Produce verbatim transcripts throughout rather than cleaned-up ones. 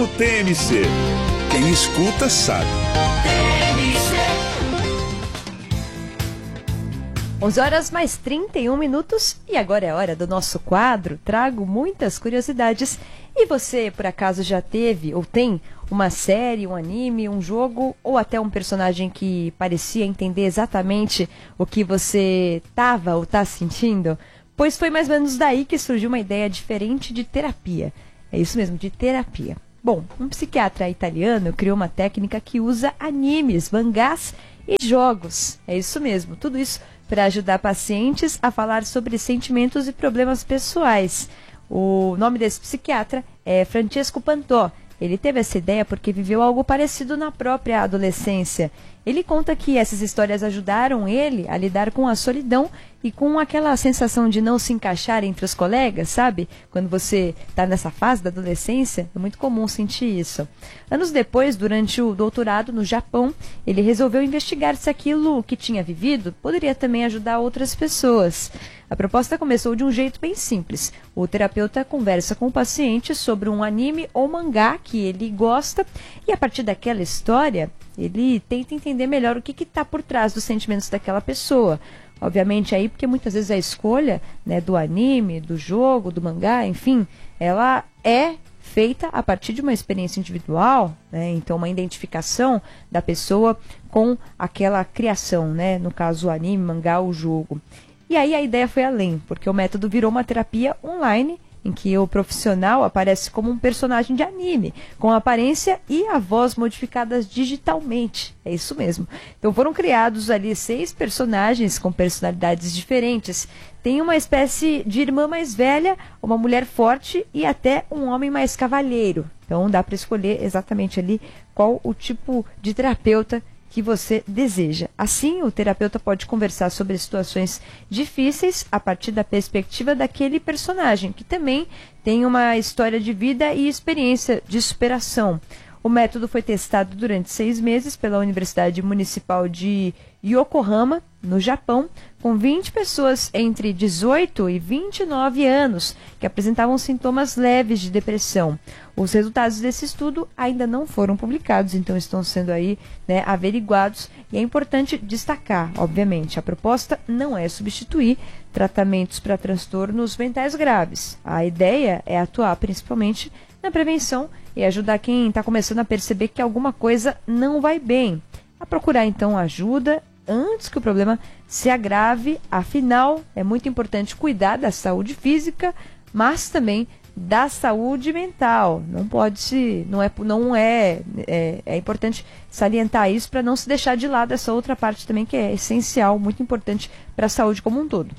O T M C. Quem escuta sabe. onze horas mais trinta e um minutos e agora é hora do nosso quadro. Trago muitas curiosidades. E você, por acaso, já teve ou tem uma série, um anime, um jogo ou até um personagem que parecia entender exatamente o que você estava ou está sentindo? Pois foi mais ou menos daí que surgiu uma ideia diferente de terapia. É isso mesmo, de terapia. Bom, um psiquiatra italiano criou uma técnica que usa animes, mangás e jogos. É isso mesmo, tudo isso para ajudar pacientes a falar sobre sentimentos e problemas pessoais. O nome desse psiquiatra é Francesco Pantò. Ele teve essa ideia porque viveu algo parecido na própria adolescência. Ele conta que essas histórias ajudaram ele a lidar com a solidão e com aquela sensação de não se encaixar entre os colegas, sabe? Quando você está nessa fase da adolescência, é muito comum sentir isso. Anos depois, durante o doutorado no Japão, ele resolveu investigar se aquilo que tinha vivido poderia também ajudar outras pessoas. A proposta começou de um jeito bem simples. O terapeuta conversa com o paciente sobre um anime ou mangá que ele gosta e, a partir daquela história, ele tenta entender melhor o que está por trás dos sentimentos daquela pessoa. Obviamente aí, porque muitas vezes a escolha, né, do anime, do jogo, do mangá, enfim, ela é feita a partir de uma experiência individual, né? Então uma identificação da pessoa com aquela criação, né? No caso o anime, mangá, o jogo. E aí a ideia foi além, porque o método virou uma terapia online, em que o profissional aparece como um personagem de anime, com a aparência e a voz modificadas digitalmente. É isso mesmo. Então foram criados ali seis personagens com personalidades diferentes. Tem uma espécie de irmã mais velha, uma mulher forte e até um homem mais cavalheiro. Então dá para escolher exatamente ali qual o tipo de terapeuta que você deseja. Assim, o terapeuta pode conversar sobre situações difíceis a partir da perspectiva daquele personagem, que também tem uma história de vida e experiência de superação. O método foi testado durante seis meses pela Universidade Municipal de Yokohama, no Japão, com vinte pessoas entre dezoito e vinte e nove anos que apresentavam sintomas leves de depressão. Os resultados desse estudo ainda não foram publicados, então estão sendo aí, né, averiguados. E é importante destacar, obviamente, a proposta não é substituir tratamentos para transtornos mentais graves. A ideia é atuar principalmente na prevenção e ajudar quem está começando a perceber que alguma coisa não vai bem, a procurar então ajuda antes que o problema se agrave. Afinal, é muito importante cuidar da saúde física, mas também da saúde mental. Não pode se, não é, não é, é, é importante salientar isso para não se deixar de lado essa outra parte também que é essencial, muito importante para a saúde como um todo.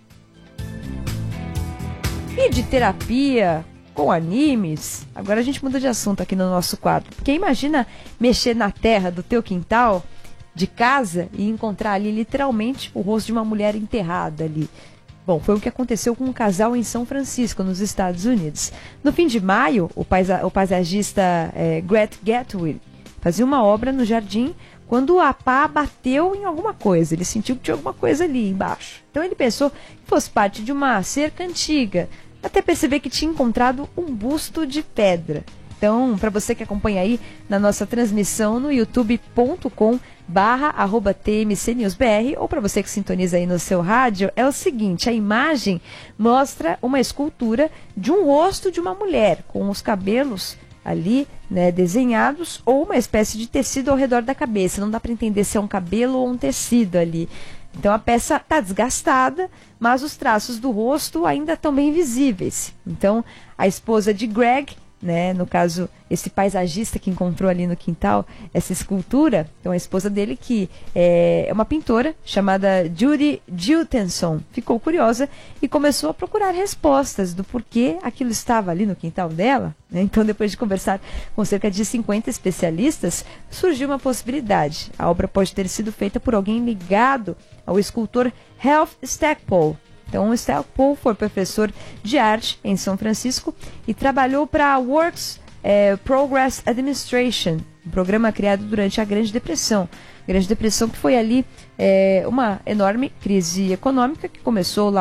E de terapia com animes, agora a gente muda de assunto aqui no nosso quadro, porque imagina mexer na terra do teu quintal de casa e encontrar ali literalmente o rosto de uma mulher enterrada ali. Bom, foi o que aconteceu com um casal em São Francisco, nos Estados Unidos. No fim de maio, o, paisa o paisagista é, Grant Gatwick fazia uma obra no jardim quando a pá bateu em alguma coisa. Ele sentiu que tinha alguma coisa ali embaixo. Então ele pensou que fosse parte de uma cerca antiga, até perceber que tinha encontrado um busto de pedra. Então, para você que acompanha aí na nossa transmissão no youtube ponto com barra arroba T M C News B R, ou para você que sintoniza aí no seu rádio, é o seguinte: a imagem mostra uma escultura de um rosto de uma mulher com os cabelos ali, né, desenhados, ou uma espécie de tecido ao redor da cabeça. Não dá para entender se é um cabelo ou um tecido ali. Então a peça está desgastada, mas os traços do rosto ainda estão bem visíveis. Então a esposa de Greg, né, no caso esse paisagista que encontrou ali no quintal essa escultura, então a esposa dele, que é uma pintora chamada Judy Giltenson, ficou curiosa e começou a procurar respostas do porquê aquilo estava ali no quintal dela, né? Então, depois de conversar com cerca de cinquenta especialistas, surgiu uma possibilidade. A obra pode ter sido feita por alguém ligado ao escultor Ralph Stackpole. Então, o Stackpole foi professor de arte em São Francisco e trabalhou para a Works eh, Progress Administration, um programa criado durante a Grande Depressão. Grande Depressão que foi ali eh, uma enorme crise econômica que começou lá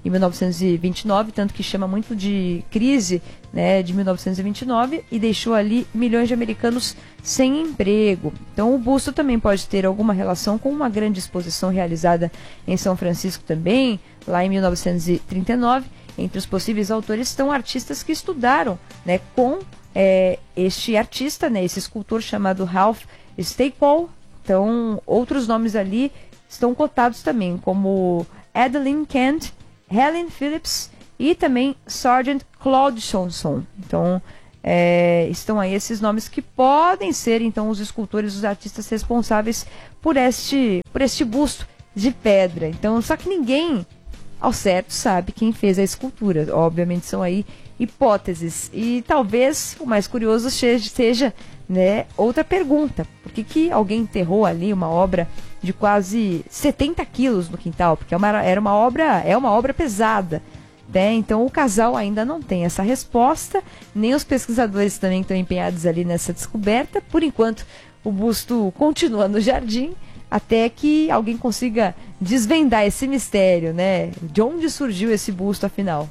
em mil novecentos e vinte e nove, tanto que chama muito de crise, né, de mil novecentos e vinte e nove, e deixou ali milhões de americanos sem emprego. Então o busto também pode ter alguma relação com uma grande exposição realizada em São Francisco também, lá em mil novecentos e trinta e nove. Entre os possíveis autores estão artistas que estudaram, né, com é, este artista, né, esse escultor chamado Ralph Staples. Então outros nomes ali estão cotados também, como Adeline Kent, Helen Phillips e também Sargent Claude Johnson. Então é, estão aí esses nomes que podem ser então os escultores, os artistas responsáveis por este, por este busto de pedra. Então, só que ninguém ao certo sabe quem fez a escultura. Obviamente são aí hipóteses. E talvez o mais curioso seja, seja né, outra pergunta. Por que, que alguém enterrou ali uma obra de quase setenta quilos no quintal? Porque é uma, era uma obra, é uma obra pesada. Né? Então o casal ainda não tem essa resposta, nem os pesquisadores também estão empenhados ali nessa descoberta. Por enquanto o busto continua no jardim, até que alguém consiga desvendar esse mistério, né? De onde surgiu esse busto, afinal.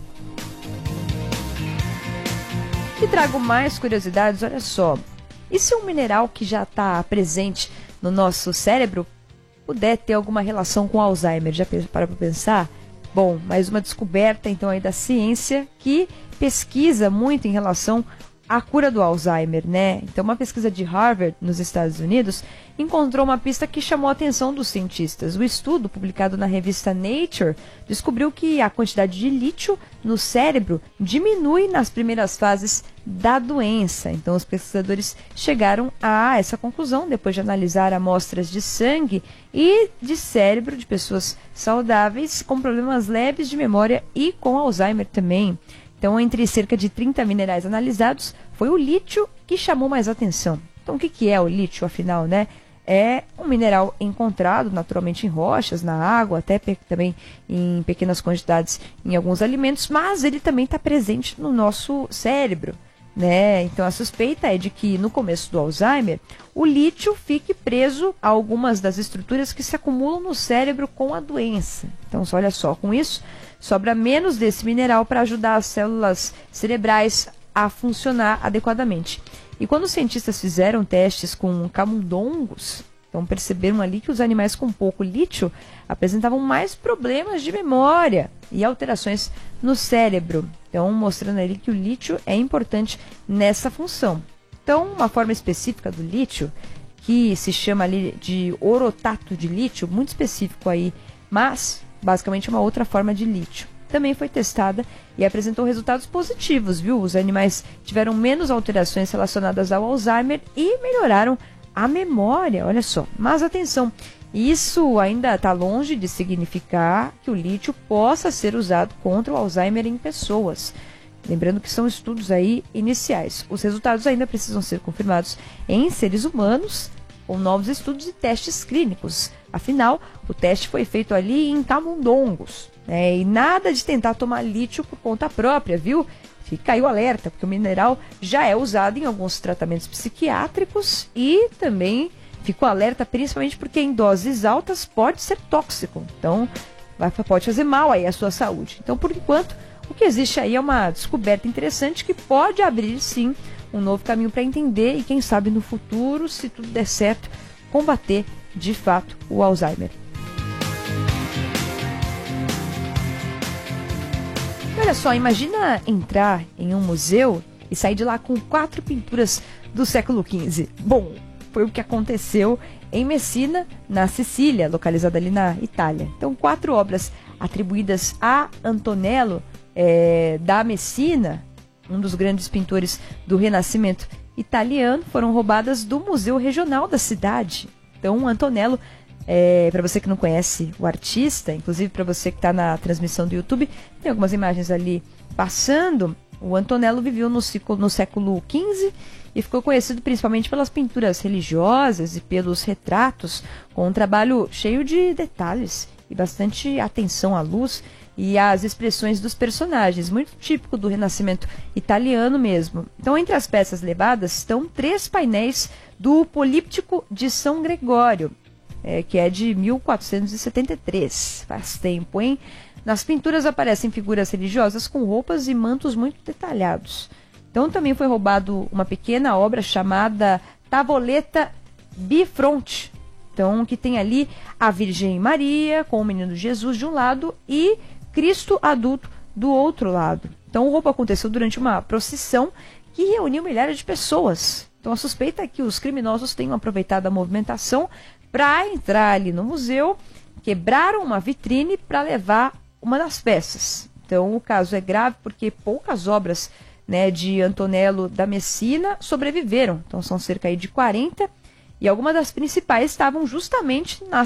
E trago mais curiosidades, olha só. E se um mineral que já está presente no nosso cérebro puder ter alguma relação com Alzheimer? Já para para pensar? Bom, mais uma descoberta, então, aí da ciência que pesquisa muito em relação a cura do Alzheimer, né? Então, uma pesquisa de Harvard, nos Estados Unidos, encontrou uma pista que chamou a atenção dos cientistas. O estudo, publicado na revista Nature, descobriu que a quantidade de lítio no cérebro diminui nas primeiras fases da doença. Então, os pesquisadores chegaram a essa conclusão depois de analisar amostras de sangue e de cérebro de pessoas saudáveis com problemas leves de memória e com Alzheimer também. Então, entre cerca de trinta minerais analisados, foi o lítio que chamou mais atenção. Então, o que, que é o lítio, afinal, né? É um mineral encontrado naturalmente em rochas, na água, até pe- também em pequenas quantidades em alguns alimentos, mas ele também está presente no nosso cérebro, né? Então, a suspeita é de que, no começo do Alzheimer, o lítio fique preso a algumas das estruturas que se acumulam no cérebro com a doença. Então, olha só, com isso, sobra menos desse mineral para ajudar as células cerebrais a funcionar adequadamente. E quando os cientistas fizeram testes com camundongos, então perceberam ali que os animais com pouco lítio apresentavam mais problemas de memória e alterações no cérebro. Então, mostrando ali que o lítio é importante nessa função. Então, uma forma específica do lítio, que se chama ali de orotato de lítio, muito específico aí, mas basicamente uma outra forma de lítio, também foi testada e apresentou resultados positivos, viu? Os animais tiveram menos alterações relacionadas ao Alzheimer e melhoraram a memória, olha só. Mas atenção, isso ainda está longe de significar que o lítio possa ser usado contra o Alzheimer em pessoas. Lembrando que são estudos aí iniciais. Os resultados ainda precisam ser confirmados em seres humanos, com novos estudos e testes clínicos. Afinal, o teste foi feito ali em camundongos. Né? E nada de tentar tomar lítio por conta própria, viu? Fica aí o alerta, porque o mineral já é usado em alguns tratamentos psiquiátricos e também fica o alerta principalmente porque em doses altas pode ser tóxico. Então, vai, pode fazer mal aí à sua saúde. Então, por enquanto, o que existe aí é uma descoberta interessante que pode abrir, sim, um novo caminho para entender e, quem sabe, no futuro, se tudo der certo, combater, de fato, o Alzheimer. E olha só, imagina entrar em um museu e sair de lá com quatro pinturas do século quinze. Bom, foi o que aconteceu em Messina, na Sicília, localizada ali na Itália. Então, quatro obras atribuídas a Antonello é, da Messina, um dos grandes pintores do Renascimento italiano, foram roubadas do Museu Regional da cidade. Então, Antonello, é, para você que não conhece o artista, inclusive para você que está na transmissão do YouTube, tem algumas imagens ali passando. O Antonello viveu no, ciclo, no século quinze e ficou conhecido principalmente pelas pinturas religiosas e pelos retratos, com um trabalho cheio de detalhes e bastante atenção à luz e às expressões dos personagens, muito típico do Renascimento italiano mesmo. Então, entre as peças levadas estão três painéis do Políptico de São Gregório, é, que é de mil quatrocentos e setenta e três, faz tempo, hein? Nas pinturas aparecem figuras religiosas com roupas e mantos muito detalhados. Então também foi roubado uma pequena obra chamada Tavoleta Bifronte, então, que tem ali a Virgem Maria com o menino Jesus de um lado e Cristo adulto do outro lado. Então o roubo aconteceu durante uma procissão que reuniu milhares de pessoas. Então a suspeita é que os criminosos tenham aproveitado a movimentação para entrar ali no museu, quebraram uma vitrine para levar uma das peças. Então o caso é grave porque poucas obras, né, de Antonello da Messina sobreviveram. Então são cerca aí de quarenta, e algumas das principais estavam justamente na